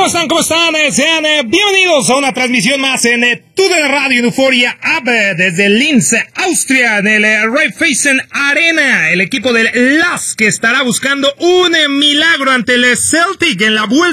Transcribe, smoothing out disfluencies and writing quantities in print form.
están? ¿Cómo están? Sean bienvenidos a una transmisión más en TUDN Radio en Euphoria App desde Linz, Austria, en el Raiffeisen Arena. El equipo del LASK que estará buscando un milagro ante el Celtic en la vuelta